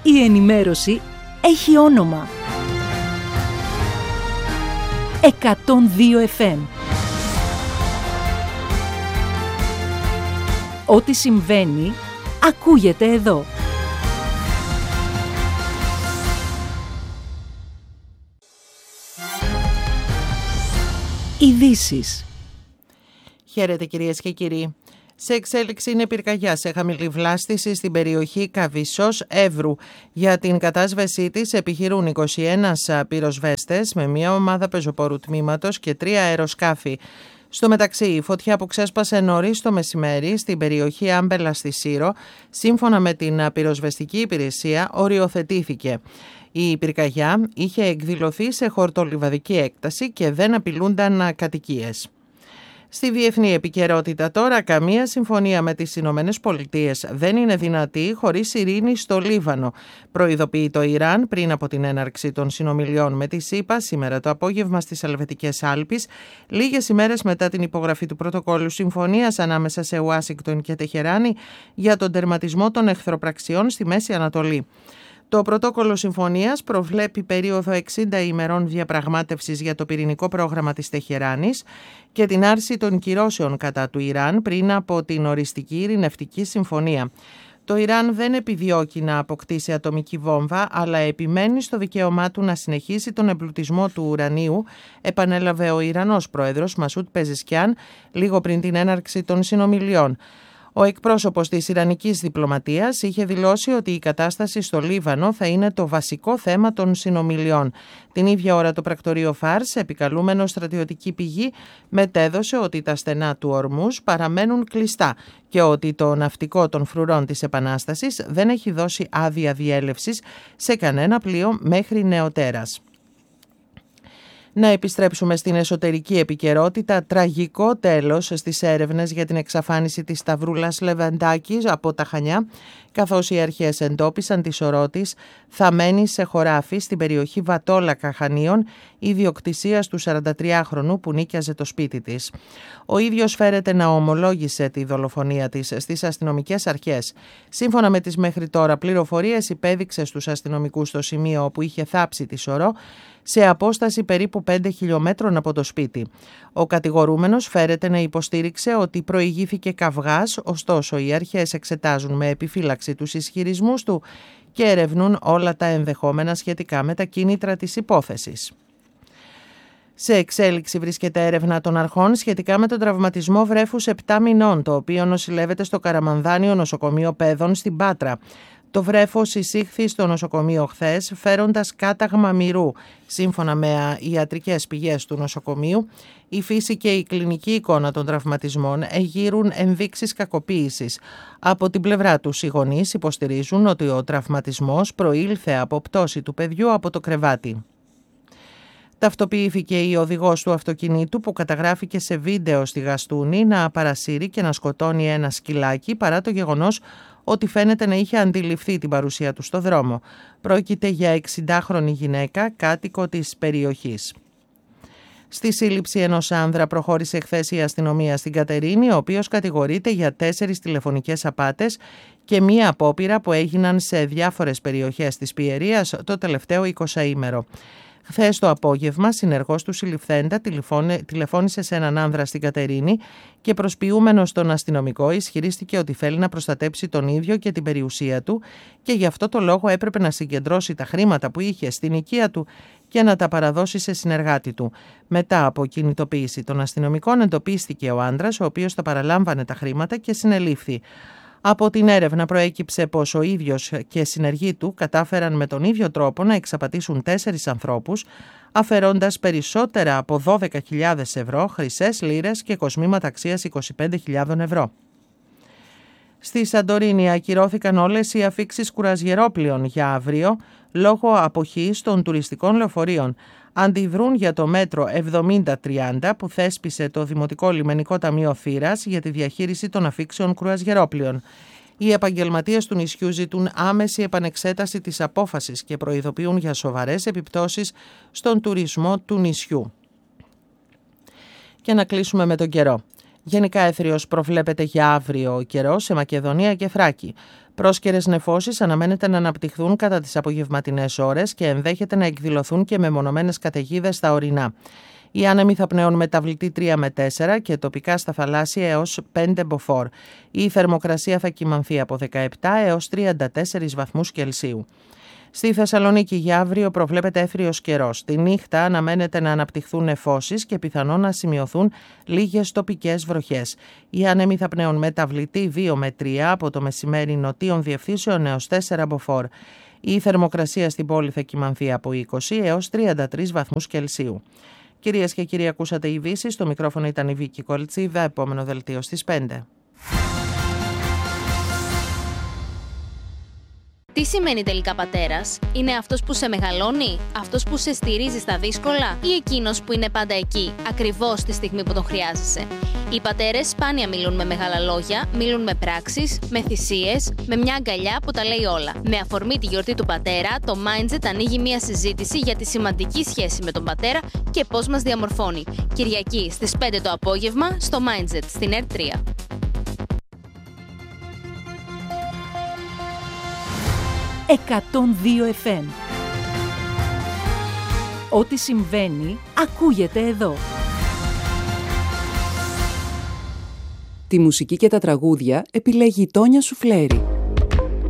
Η ενημέρωση έχει όνομα. 102 FM. Ό,τι συμβαίνει, ακούγεται εδώ. Ειδήσεις. Χαίρετε κυρίες και κύριοι. Σε εξέλιξη είναι πυρκαγιά σε χαμηλή βλάστηση στην περιοχή Καβισσός Εύρου. Για την κατάσβεσή της επιχειρούν 21 πυροσβέστες με μια ομάδα πεζοπόρου τμήματος και 3 αεροσκάφη. Στο μεταξύ, η φωτιά που ξέσπασε νωρίς το μεσημέρι στην περιοχή Άμπελα στη Σύρο, σύμφωνα με την πυροσβεστική υπηρεσία, οριοθετήθηκε. Η πυρκαγιά είχε εκδηλωθεί σε χορτολιβαδική έκταση και δεν απειλούνταν κατοικίες. Στη διεθνή επικαιρότητα τώρα, καμία συμφωνία με τις Ηνωμένες Πολιτείες δεν είναι δυνατή χωρίς ειρήνη στο Λίβανο. Προειδοποιεί το Ιράν πριν από την έναρξη των συνομιλιών με τη ΣΥΠΑ σήμερα το απόγευμα στις Ελβετικές Άλπεις, λίγες ημέρες μετά την υπογραφή του πρωτοκόλλου συμφωνίας ανάμεσα σε Ουάσιγκτον και Τεχεράνη για τον τερματισμό των εχθροπραξιών στη Μέση Ανατολή. Το πρωτόκολλο συμφωνίας προβλέπει περίοδο 60 ημερών διαπραγμάτευσης για το πυρηνικό πρόγραμμα της Τεχεράνης και την άρση των κυρώσεων κατά του Ιράν πριν από την οριστική ειρηνευτική συμφωνία. Το Ιράν δεν επιδιώκει να αποκτήσει ατομική βόμβα, αλλά επιμένει στο δικαίωμά του να συνεχίσει τον εμπλουτισμό του ουρανίου, επανέλαβε ο Ιρανός πρόεδρος Μασούτ Πεζεσκιάν λίγο πριν την έναρξη των συνομιλιών. Ο εκπρόσωπος της Ιρανικής διπλωματίας είχε δηλώσει ότι η κατάσταση στο Λίβανο θα είναι το βασικό θέμα των συνομιλιών. Την ίδια ώρα το πρακτορείο Φάρς, επικαλούμενο στρατιωτική πηγή, μετέδωσε ότι τα στενά του Ορμούζ παραμένουν κλειστά και ότι το ναυτικό των φρουρών της Επανάστασης δεν έχει δώσει άδεια διέλευσης σε κανένα πλοίο μέχρι νεοτέρας. Να επιστρέψουμε στην εσωτερική επικαιρότητα. Τραγικό τέλος στις έρευνες για την εξαφάνιση της Σταυρούλας Λεβεντάκη από τα Χανιά, καθώς οι αρχές εντόπισαν τη σωρό της θαμμένη σε χωράφι στην περιοχή Βατόλακα Χανίων, ιδιοκτησίας του 43χρονου που νίκιαζε το σπίτι της. Ο ίδιος φέρεται να ομολόγησε τη δολοφονία της στις αστυνομικές αρχές. Σύμφωνα με τις μέχρι τώρα πληροφορίες, υπέδειξε στους αστυνομικούς το σημείο όπου είχε θάψει τη σωρό, σε απόσταση περίπου 5 χιλιόμετρων από το σπίτι. Ο κατηγορούμενος φέρεται να υποστήριξε ότι προηγήθηκε καυγάς, ωστόσο οι αρχές εξετάζουν με επιφύλαξη τους ισχυρισμούς του και ερευνούν όλα τα ενδεχόμενα σχετικά με τα κίνητρα της υπόθεσης. Σε εξέλιξη βρίσκεται έρευνα των αρχών σχετικά με τον τραυματισμό βρέφους 7 μηνών, το οποίο νοσηλεύεται στο Καραμανδάνιο Νοσοκομείο Παιδών στην Πάτρα. Το βρέφος εισήχθη στο νοσοκομείο χθες φέροντας κάταγμα μυρού. Σύμφωνα με ιατρικές πηγές του νοσοκομείου, η φύση και η κλινική εικόνα των τραυματισμών εγείρουν ενδείξεις κακοποίησης. Από την πλευρά τους οι γονείς υποστηρίζουν ότι ο τραυματισμός προήλθε από πτώση του παιδιού από το κρεβάτι. Ταυτοποιήθηκε η οδηγός του αυτοκινήτου που καταγράφηκε σε βίντεο στη Γαστούνη να παρασύρει και να σκοτώνει ένα σκυλάκι, παρά το γεγονός ότι φαίνεται να είχε αντιληφθεί την παρουσία του στο δρόμο. Πρόκειται για 60χρονη γυναίκα, κάτοικο της περιοχής. Στη σύλληψη ενός άνδρα προχώρησε χθες η αστυνομία στην Κατερίνη, ο οποίος κατηγορείται για 4 τηλεφωνικές απάτες και μία απόπειρα που έγιναν σε διάφορες περιοχές της Πιερίας το τελευταίο 20ήμερο. Χθες το απόγευμα, συνεργός του συλληφθέντα τηλεφώνησε σε έναν άνδρα στην Κατερίνη και προσποιούμενος τον αστυνομικό ισχυρίστηκε ότι θέλει να προστατέψει τον ίδιο και την περιουσία του και γι' αυτό το λόγο έπρεπε να συγκεντρώσει τα χρήματα που είχε στην οικία του και να τα παραδώσει σε συνεργάτη του. Μετά από κινητοποίηση των αστυνομικών εντοπίστηκε ο άνδρας, ο οποίος τα παραλάμβανε τα χρήματα και συνελήφθη. Από την έρευνα προέκυψε πως ο ίδιος και συνεργοί του κατάφεραν με τον ίδιο τρόπο να εξαπατήσουν 4 ανθρώπους, αφαιρώντας περισσότερα από 12.000 ευρώ, χρυσές λίρες και κοσμήματα αξίας 25.000 ευρώ. Στη Σαντορίνη ακυρώθηκαν όλες οι αφίξεις κουραζιερόπλοιων για αύριο λόγω αποχής των τουριστικών λεωφορείων. Αντιδρούν για το μέτρο 70-30 που θέσπισε το Δημοτικό Λιμενικό Ταμείο Θήρας για τη διαχείριση των αφίξεων κρουαζιερόπλοιων. Οι επαγγελματίες του νησιού ζητούν άμεση επανεξέταση της απόφασης και προειδοποιούν για σοβαρές επιπτώσεις στον τουρισμό του νησιού. Και να κλείσουμε με τον καιρό. Γενικά έθριος προβλέπεται για αύριο ο καιρός σε Μακεδονία και Θράκη. Πρόσκαιρες νεφώσεις αναμένεται να αναπτυχθούν κατά τις απογευματινές ώρες και ενδέχεται να εκδηλωθούν και μεμονωμένες καταιγίδες στα ορεινά. Οι άνεμοι θα πνέουν μεταβλητή 3 με 4 και τοπικά στα θαλάσσια έως 5 μποφόρ. Η θερμοκρασία θα κυμανθεί από 17 έως 34 βαθμούς Κελσίου. Στη Θεσσαλονίκη για αύριο προβλέπεται έθριος καιρός. Τη νύχτα αναμένεται να αναπτυχθούν νεφώσεις και πιθανόν να σημειωθούν λίγες τοπικές βροχές. Οι άνεμοι θα πνέουν μεταβλητή 2 με 3 από το μεσημέρι νοτίων διευθύνσεων έως 4 μποφόρ. Η θερμοκρασία στην πόλη θα κυμανθεί από 20 έως 33 βαθμούς Κελσίου. Κυρίες και κύριοι, ακούσατε ειδήσεις. Στο μικρόφωνο ήταν η Βίκη Κολτσίδα. Επόμενο δελτίο στις 5. Τι σημαίνει τελικά πατέρας? Είναι αυτός που σε μεγαλώνει, αυτός που σε στηρίζει στα δύσκολα ή εκείνος που είναι πάντα εκεί, ακριβώς τη στιγμή που τον χρειάζεσαι? Οι πατέρες σπάνια μιλούν με μεγάλα λόγια, μιλούν με πράξεις, με θυσίες, με μια αγκαλιά που τα λέει όλα. Με αφορμή τη γιορτή του πατέρα, το Mindset ανοίγει μια συζήτηση για τη σημαντική σχέση με τον πατέρα και πώς μας διαμορφώνει. Κυριακή στις 5 το απόγευμα στο Mindset στην ΕΡΤ3. 102 FM. Ό,τι συμβαίνει, ακούγεται εδώ. Τη μουσική και τα τραγούδια επιλέγει η Τόνια Σουφλέρη.